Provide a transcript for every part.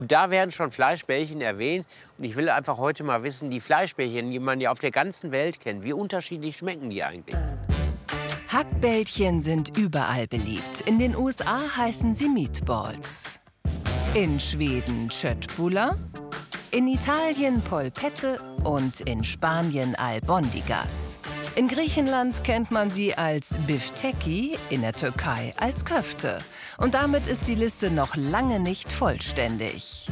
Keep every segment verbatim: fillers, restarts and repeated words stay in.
Da werden schon Fleischbällchen erwähnt. Und ich will einfach heute mal wissen, die Fleischbällchen, die man ja auf der ganzen Welt kennt, wie unterschiedlich schmecken die eigentlich? Hackbällchen sind überall beliebt. In den U S A heißen sie Meatballs. In Schweden Köttbullar, in Italien Polpette und in Spanien Albondigas. In Griechenland kennt man sie als Bifteki, in der Türkei als Köfte. Und damit ist die Liste noch lange nicht vollständig.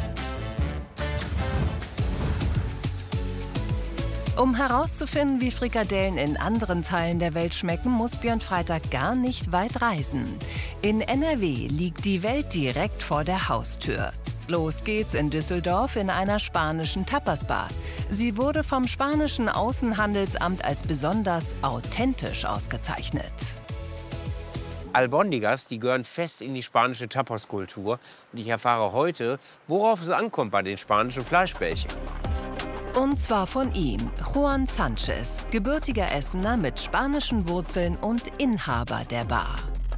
Um herauszufinden, wie Frikadellen in anderen Teilen der Welt schmecken, muss Björn Freitag gar nicht weit reisen. In N R W liegt die Welt direkt vor der Haustür. Los geht's in Düsseldorf in einer spanischen Tapasbar. Sie wurde vom spanischen Außenhandelsamt als besonders authentisch ausgezeichnet. Albondigas, die gehören fest in die spanische Tapas-Kultur. Und ich erfahre heute, worauf es ankommt bei den spanischen Fleischbällchen. Und zwar von ihm, Juan Sanchez, gebürtiger Essener mit spanischen Wurzeln und Inhaber der Bar.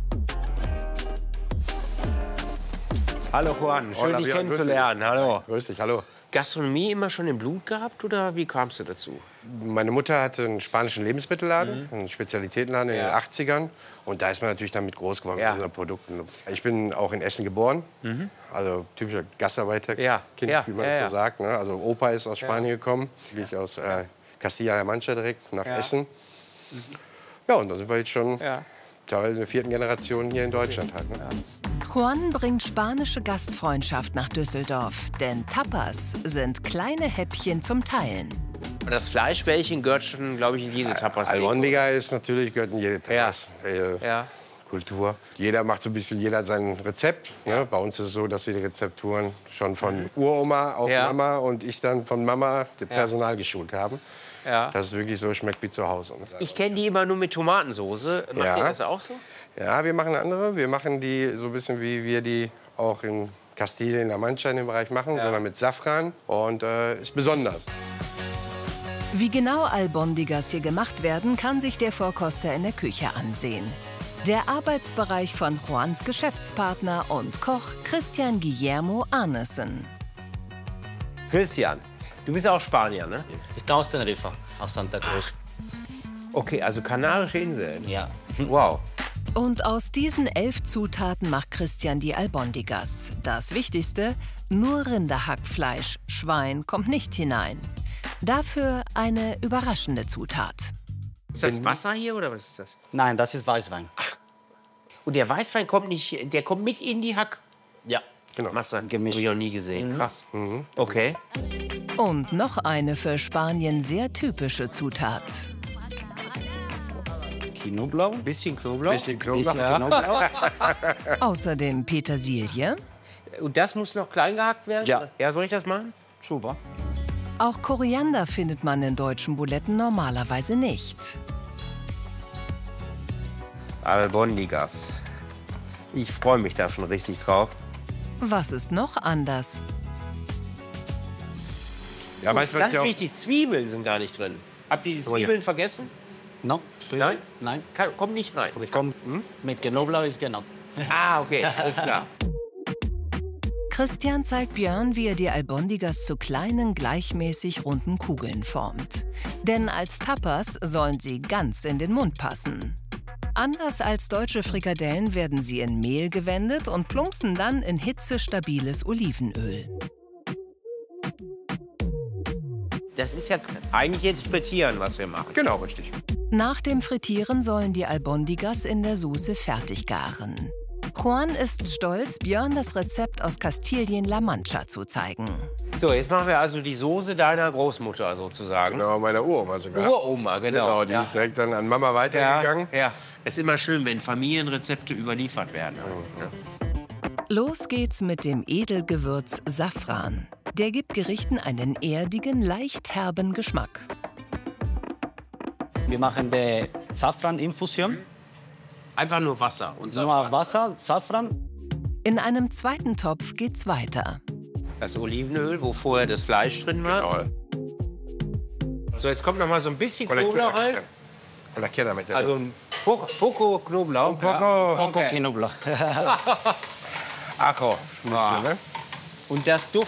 Hallo Juan, schön dich kennenzulernen. Hallo. Grüß dich, hallo. Gastronomie immer schon im Blut gehabt oder wie kamst du dazu? Meine Mutter hatte einen spanischen Lebensmittelladen, Mhm. einen Spezialitätenladen in Ja. den achtzigern. Und da ist man natürlich damit groß geworden Ja. mit unseren Produkten. Ich bin auch in Essen geboren, Mhm. also typischer Gastarbeiterkind, Ja. Ja. wie man Ja, das ja. so sagt. Ne? Also Opa ist aus Spanien Ja. gekommen, ich aus äh, Castilla-La Mancha direkt nach Ja. Essen. Ja, und da sind wir jetzt schon Ja. Teil der vierten Generation hier in Deutschland halt. Ne? Ja. Juan bringt spanische Gastfreundschaft nach Düsseldorf, denn Tapas sind kleine Häppchen zum Teilen. Und das Fleischbällchen gehört schon, glaube ich, in jede Tapas. Albondiga ist natürlich, gehört in jede Tapas. Äh, Ja. Kultur. Jeder macht so ein bisschen, jeder sein Rezept. Ne? Bei uns ist es so, dass wir die Rezepturen schon von Uroma auf Ja. Mama und ich dann von Mama das Personal geschult haben. Ja. Dass es wirklich so schmeckt wie zu Hause. Ich kenne die immer nur mit Tomatensoße. Macht Ja. ihr das auch so? Ja, wir machen andere. Wir machen die so ein bisschen, wie wir die auch in Castilla-La Mancha in dem Bereich machen, Ja. sondern mit Safran. Und äh, ist besonders. Wie genau Albondigas hier gemacht werden, kann sich der Vorkoster in der Küche ansehen. Der Arbeitsbereich von Juans Geschäftspartner und Koch Christian Guillermo Arnesen. Christian, du bist auch Spanier, ne? Ich komme aus Teneriffa, aus Santa Cruz. Okay, also Kanarische Inseln. Ja. Wow. Und aus diesen elf Zutaten macht Christian die Albondigas. Das Wichtigste, nur Rinderhackfleisch, Schwein kommt nicht hinein. Dafür eine überraschende Zutat. Ist das Wasser hier oder was ist das? Nein, das ist Weißwein. Und der Weißwein kommt nicht, der kommt mit in die Hack. Ja. Genau. Masse. Gemischt. Hab ich noch nie gesehen. Krass. Mhm. Okay. Und noch eine für Spanien sehr typische Zutat. Knoblauch. Ein bisschen Knoblauch. Bisschen Knoblauch. Bisschen Knoblauch. Außerdem Petersilie. Und das muss noch klein gehackt werden? Ja. Ja, soll ich das machen? Super. Auch Koriander findet man in deutschen Buletten normalerweise nicht. Albondigas. Ich freue mich da schon richtig drauf. Was ist noch anders? Ja, weißt du, was Ganz ich auch- wichtig, Zwiebeln sind gar nicht drin. Habt ihr die Oh ja. Zwiebeln vergessen? No? Nein? Nein. Kann, kommt nicht rein. Komm, mit Knoblauch ist genau. Ah, okay, alles klar. Christian zeigt Björn, wie er die Albondigas zu kleinen, gleichmäßig runden Kugeln formt. Denn als Tapas sollen sie ganz in den Mund passen. Anders als deutsche Frikadellen werden sie in Mehl gewendet und plumpsen dann in hitzestabiles Olivenöl. Das ist ja eigentlich jetzt Frittieren, was wir machen. Genau, richtig. Nach dem Frittieren sollen die Albondigas in der Soße fertig garen. Juan ist stolz, Björn das Rezept aus Kastilien-La Mancha zu zeigen. So, jetzt machen wir also die Soße deiner Großmutter sozusagen. Genau, meiner Uroma sogar. Uroma, genau. Genau, die ja. ist direkt dann an Mama weitergegangen. Ja, ja. Es ist immer schön, wenn Familienrezepte überliefert werden. Ja. Los geht's mit dem Edelgewürz Safran. Der gibt Gerichten einen erdigen, leicht herben Geschmack. Wir machen die Safran-Infusion. Einfach nur Wasser und Nur Safran. Wasser, Safran. In einem zweiten Topf geht's weiter. Das Olivenöl, wo vorher das Fleisch drin war. Genau. So, jetzt kommt noch mal so ein bisschen Con la Knoblauch rein. izquierda. Con la izquierda mete. Also ein Po- Poco Knoblauch. Poco. Poco Okay. Knoblauch. Ajo. Ah. Ne? Und das Duft